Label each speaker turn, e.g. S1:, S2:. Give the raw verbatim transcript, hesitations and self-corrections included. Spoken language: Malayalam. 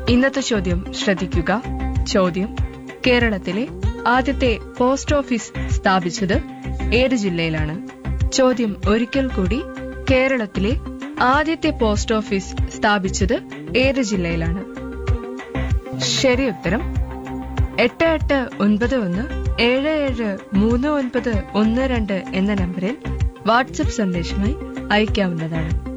S1: ഇന്നത്തെ ചോദ്യം ശ്രദ്ധിക്കുക. ചോദ്യം: കേരളത്തിലെ ആദ്യത്തെ പോസ്റ്റ് ഓഫീസ് സ്ഥാപിച്ചത് ഏത് ജില്ലയിലാണ്? ചോദ്യം ഒരിക്കൽ കൂടി. കേരളത്തിലെ ആദ്യത്തെ പോസ്റ്റ് ഓഫീസ് സ്ഥാപിച്ചത് ഏത് ജില്ലയിലാണ്? ശരി ഉത്തരം എട്ട് എട്ട് ഒൻപത് ഒന്ന് ഏഴ് ഏഴ് മൂന്ന് ഒൻപത് ഒന്ന് രണ്ട് എന്ന നമ്പറിൽ വാട്സ്ആപ്പ് സന്ദേശമായി അയക്കാവുന്നതാണ്.